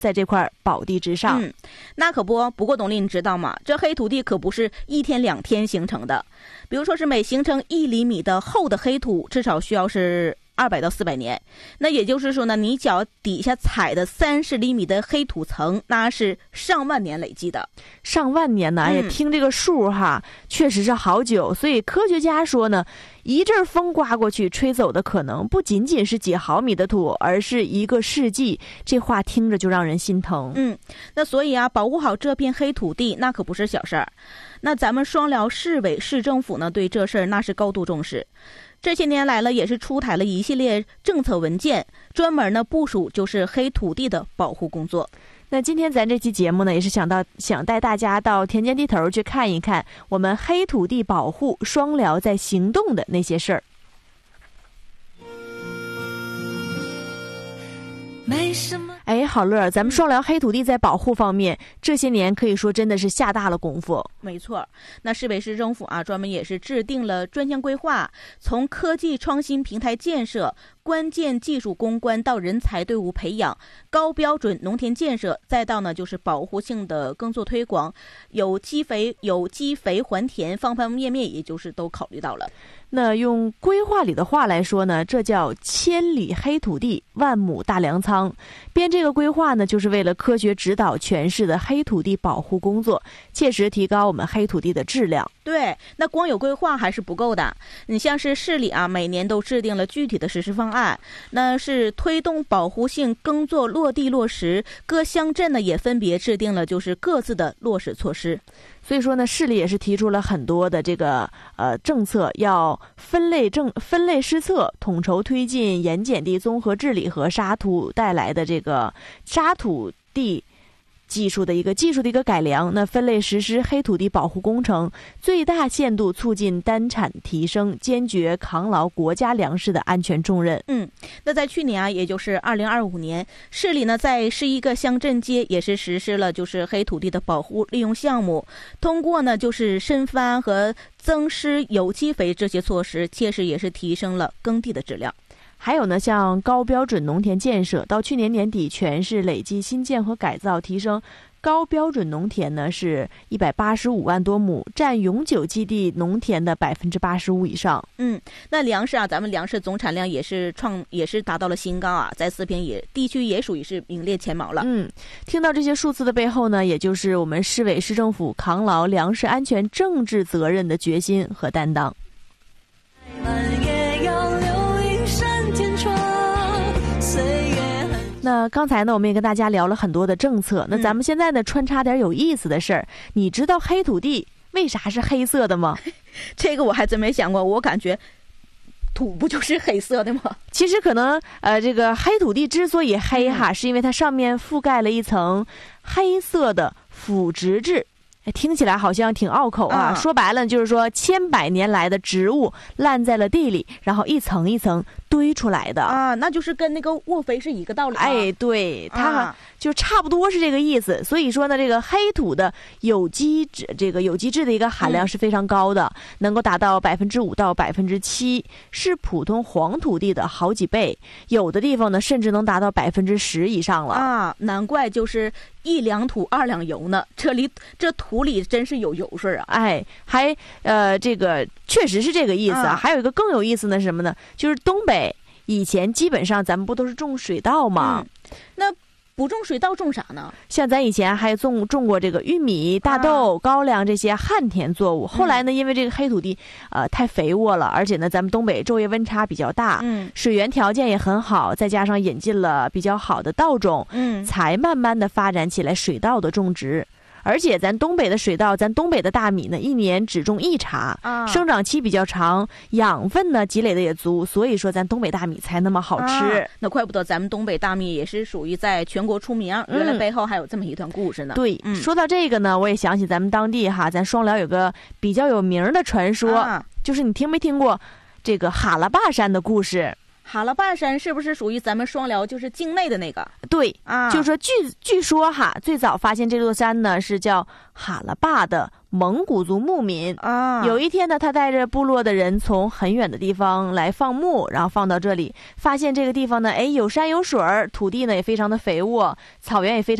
在这块宝地之上。 那可不。不过董丽你知道吗？这黑土地可不是1天2天形成的。比如说是每形成1厘米的厚的黑土，至少需要是200到400年。那也就是说呢，你脚底下踩的30厘米的黑土层，那是上万年累积的。 上万年呢？哎呀，听这个数哈，确实是好久。所以科学家说呢，一阵风刮过去，吹走的可能不仅仅是几毫米的土，而是1个世纪。这话听着就让人心疼。 那所以啊，保护好这片黑土地，那可不是小事儿。那咱们双辽市委市政府呢，对这事儿那是高度重视。这些年来了，也是出台了一系列政策文件，专门呢部署就是黑土地的保护工作。 那今天咱这期节目呢，也是想带大家到田间地头去看一看我们黑土地保护双辽在行动的那些事儿。 没什么。 哎，好乐，咱们双辽黑土地在保护方面，这些年可以说真的是下大了功夫。 没错，那市委市政府啊，专门也是制定了专项规划，从科技创新平台建设、关键技术攻关到人才队伍培养、高标准农田建设，再到呢就是保护性的耕作推广，有机肥还田，方方面面也就是都考虑到了。 那用规划里的话来说呢，这叫千里黑土地，万亩大粮仓。编这个规划呢，就是为了科学指导全市的黑土地保护工作，切实提高我们黑土地的质量。 对，那光有规划还是不够的。你像是市里啊，每年都制定了具体的实施方案，那是推动保护性耕作落地落实，各乡镇呢也分别制定了就是各自的落实措施。 所以说呢，市里也是提出了很多的这个政策，要分类施策，统筹推进盐碱地综合治理和沙土带来的这个沙土地技术的一个改良。那分类实施黑土地保护工程，最大限度促进单产提升，坚决扛牢国家粮食的安全重任。 那在去年啊，也就是2025年，市里呢在11个乡镇街也是实施了就是黑土地的保护利用项目，通过呢就是深翻和增施有机肥这些措施，切实也是提升了耕地的质量。 还有呢，像高标准农田建设，到去年年底，全市累计新建和改造提升高标准农田呢是185万多亩，占永久基地农田的85%以上。 那粮食啊，咱们粮食总产量也是达到了新高啊，在4片地区也属于是名列前茅了。 听到这些数字的背后呢，也就是我们市委市政府扛牢粮食安全政治责任的决心和担当。那刚才呢，我们也跟大家聊了很多的政策。那咱们现在呢，穿插点有意思的事儿。你知道黑土地为啥是黑色的吗？ 这个我还真没想过，我感觉土不就是黑色的吗？ 其实可能这个黑土地之所以黑哈，是因为它上面覆盖了一层黑色的腐殖质。听起来好像挺拗口啊，说白了就是说千百年来的植物烂在了地里，然后一层一层堆出来的啊，那就是跟那个沃肥是一个道理。 哎，对，它就差不多是这个意思。所以说呢，这个黑土的有机质的一个含量是非常高的，能够达到5%到7%，是普通黄土地的好几倍，有的地方呢甚至能达到10%以上了啊！难怪就是1两土2两油呢，这土里真是有油水啊！ 哎，还这个确实是这个意思啊。还有一个更有意思的是什么呢？就是东北以前基本上咱们不都是种水稻吗？ 那不种水稻种啥呢？ 像咱以前还种过这个玉米、大豆、高粱这些旱田作物。后来呢，因为这个黑土地太肥沃了，而且呢咱们东北昼夜温差比较大，水源条件也很好，再加上引进了比较好的稻种，才慢慢的发展起来水稻的种植。而且咱东北的水稻，咱东北的大米呢，一年只种1茬，生长期比较长，养分呢积累的也足，所以说咱东北大米才那么好吃。 那怪不得咱们东北大米也是属于在全国出名，原来背后还有这么一段故事呢。 对，说到这个呢，我也想起咱们当地哈，咱双辽有个比较有名的传说，就是你听没听过这个哈拉坝山的故事？ 哈拉坝山是不是属于咱们双辽就是境内的那个？ 对啊， 就是说据说哈，最早发现这座山呢是叫哈拉坝的蒙古族牧民啊。 有一天呢，他带着部落的人从很远的地方来放牧，然后放到这里，发现这个地方呢，有山有水，土地呢也非常的肥沃，草原也非常